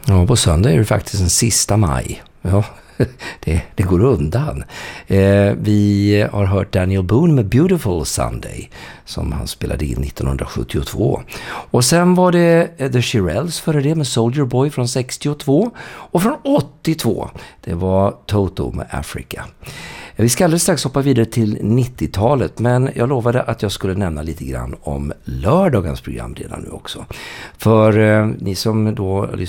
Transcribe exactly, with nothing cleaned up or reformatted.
Ja, på söndag är det faktiskt den sista maj. Ja, det, det går undan. Eh, vi har hört Daniel Boone med Beautiful Sunday som han spelade in nittonhundrasjuttiotvå. Och sen var det The Shirelles före det med Soldier Boy från sextiotvå. Och från åttiotvå, det var Toto med Africa. Vi ska alldeles strax hoppa vidare till nittiotalet, men jag lovade att jag skulle nämna lite grann om lördagens program redan nu också. För eh, ni som då lyssnar